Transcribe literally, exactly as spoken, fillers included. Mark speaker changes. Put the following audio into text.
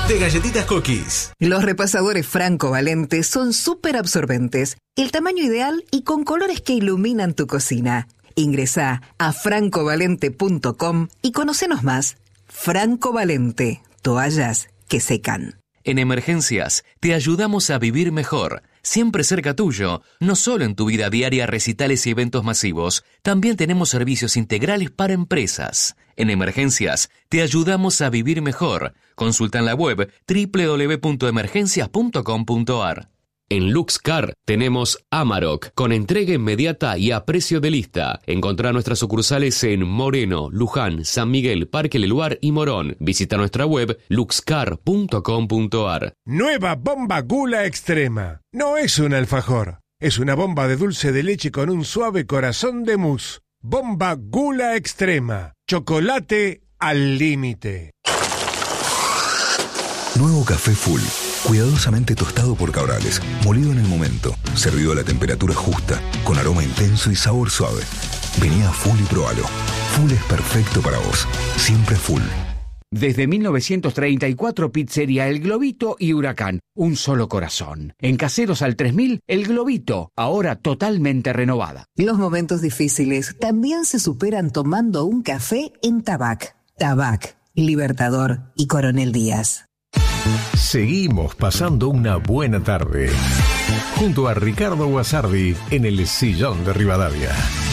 Speaker 1: de Galletitas Cookies.
Speaker 2: Los repasadores Franco Valente son súper absorbentes, el tamaño ideal y con colores que iluminan tu cocina. Ingresá a franco valente punto com y conocenos más. Franco Valente, toallas que secan.
Speaker 3: En Emergencias, te ayudamos a vivir mejor, siempre cerca tuyo, no solo en tu vida diaria, recitales y eventos masivos, también tenemos servicios integrales para empresas. En Emergencias, te ayudamos a vivir mejor. Consulta en la web doble u doble u doble u punto emergencias punto com punto a r.
Speaker 4: En Luxcar tenemos Amarok, con entrega inmediata y a precio de lista. Encontrá nuestras sucursales en Moreno, Luján, San Miguel, Parque Leluar y Morón. Visita nuestra web luxcar punto com punto a r.
Speaker 5: Nueva bomba Gula Extrema. No es un alfajor, es una bomba de dulce de leche con un suave corazón de mousse. Bomba Gula Extrema. Chocolate al límite.
Speaker 6: Nuevo café Full. Cuidadosamente tostado por Cabrales, molido en el momento, servido a la temperatura justa, con aroma intenso y sabor suave. Vení a Full y probalo. Full es perfecto para vos. Siempre Full.
Speaker 7: Desde mil novecientos treinta y cuatro, Pizzería El Globito y Huracán. Un solo corazón. En Caseros al tres mil, El Globito, ahora totalmente renovada.
Speaker 2: Los momentos difíciles también se superan tomando un café en Tabac. Tabac, Libertador y Coronel Díaz.
Speaker 8: Seguimos pasando una buena tarde junto a Ricardo Guasardi en el Sillón de Rivadavia.